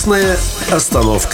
Вкусная остановка.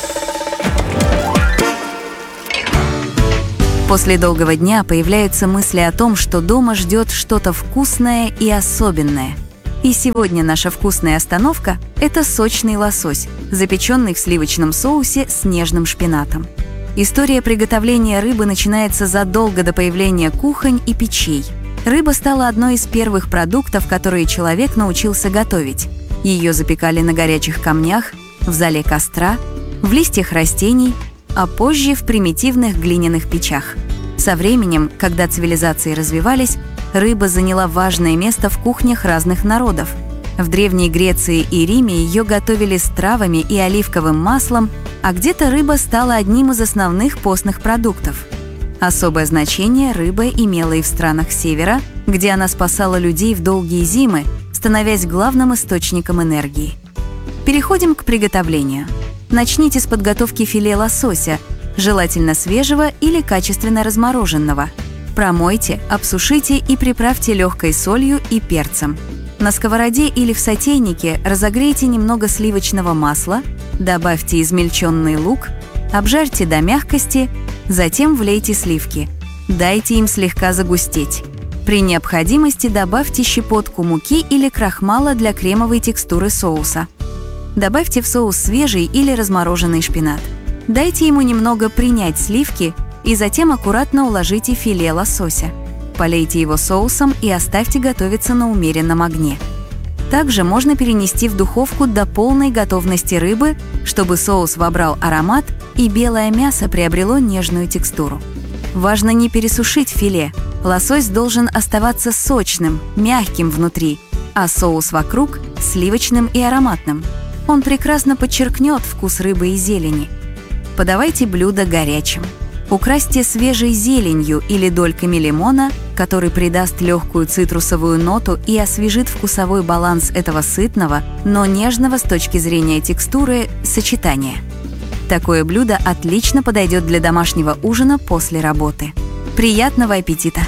После долгого дня появляются мысли о том, что дома ждет что-то вкусное и особенное. И сегодня наша вкусная остановка – это сочный лосось, запеченный в сливочном соусе с нежным шпинатом. История приготовления рыбы начинается задолго до появления кухонь и печей. Рыба стала одной из первых продуктов, которые человек научился готовить. Ее запекали на горячих камнях, в зале костра, в листьях растений, а позже в примитивных глиняных печах. Со временем, когда цивилизации развивались, рыба заняла важное место в кухнях разных народов. В Древней Греции и Риме ее готовили с травами и оливковым маслом, а где-то рыба стала одним из основных постных продуктов. Особое значение рыба имела и в странах Севера, где она спасала людей в долгие зимы, становясь главным источником энергии. Переходим к приготовлению. Начните с подготовки филе лосося, желательно свежего или качественно размороженного. Промойте, обсушите и приправьте легкой солью и перцем. На сковороде или в сотейнике разогрейте немного сливочного масла, добавьте измельченный лук, обжарьте до мягкости, затем влейте сливки. Дайте им слегка загустеть. При необходимости добавьте щепотку муки или крахмала для кремовой текстуры соуса. Добавьте в соус свежий или размороженный шпинат. Дайте ему немного принять сливки и затем аккуратно уложите филе лосося. Полейте его соусом и оставьте готовиться на умеренном огне. Также можно перенести в духовку до полной готовности рыбы, чтобы соус вобрал аромат и белое мясо приобрело нежную текстуру. Важно не пересушить филе. Лосось должен оставаться сочным, мягким внутри, а соус вокруг – сливочным и ароматным. Он прекрасно подчеркнет вкус рыбы и зелени. Подавайте блюдо горячим. Украсьте свежей зеленью или дольками лимона, который придаст легкую цитрусовую ноту и освежит вкусовой баланс этого сытного, но нежного с точки зрения текстуры сочетания. Такое блюдо отлично подойдет для домашнего ужина после работы. Приятного аппетита!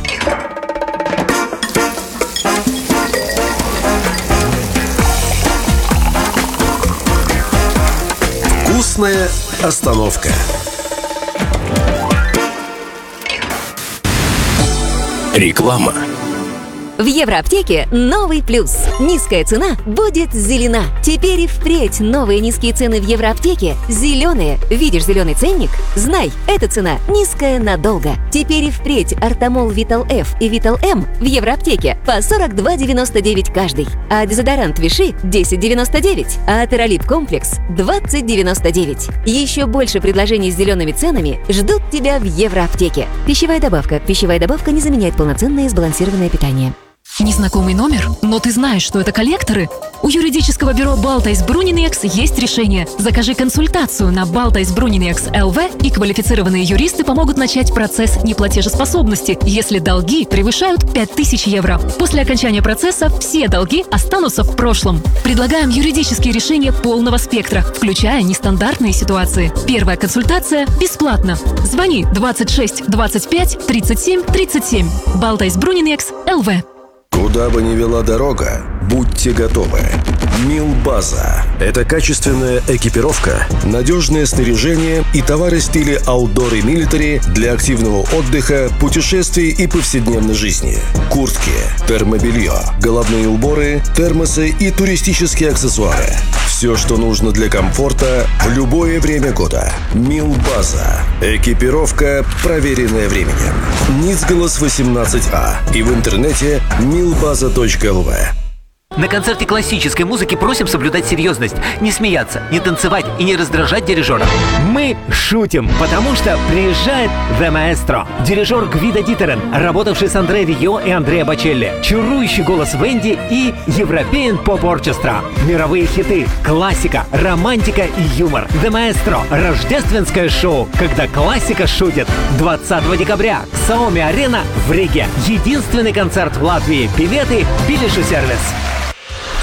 Вкусная остановка. Реклама. В Евроаптеке новый плюс. Низкая цена будет зелена. Теперь и впредь новые низкие цены в Евроаптеке зеленые. Видишь зеленый ценник? Знай, эта цена низкая надолго. Теперь и впредь Артамол Витал F и Витал М в Евроаптеке по 42,99 каждый. А дезодорант Виши 10,99. А Атеролип комплекс 20,99. Еще больше предложений с зелеными ценами ждут тебя в Евроаптеке. Пищевая добавка. Пищевая добавка не заменяет полноценное и сбалансированное питание. Незнакомый номер? Но ты знаешь, что это коллекторы? У юридического бюро Балтайс Брунинекс есть решение. Закажи консультацию на Балтайс Брунинекс ЛВ, и квалифицированные юристы помогут начать процесс неплатежеспособности, если долги превышают 5000 евро. После окончания процесса все долги останутся в прошлом. Предлагаем юридические решения полного спектра, включая нестандартные ситуации. Первая консультация бесплатна. Звони 26 25 37 37. Балтайс Брунинекс ЛВ. Куда бы ни вела дорога, будьте готовы. Милбаза – это качественная экипировка, надежное снаряжение и товары стиля outdoor и military для активного отдыха, путешествий и повседневной жизни. Куртки, термобелье, головные уборы, термосы и туристические аксессуары. Все, что нужно для комфорта в любое время года. Милбаза. Экипировка, проверенная временем. Ницгалас 18А и в интернете milbaza.lv. На концерте классической музыки просим соблюдать серьезность, не смеяться, не танцевать и не раздражать дирижера. Мы шутим, потому что приезжает The Maestro. Дирижер Гвидо Дитерен, работавший с Андре Вио и Андреа Бочелли. Чарующий голос Венди и European Pop Orchestra. Мировые хиты, классика, романтика и юмор. The Maestro. Рождественское шоу, когда классика шутит. 20 декабря. Xiaomi Arena в Риге. Единственный концерт в Латвии. Билеты Билишу сервис.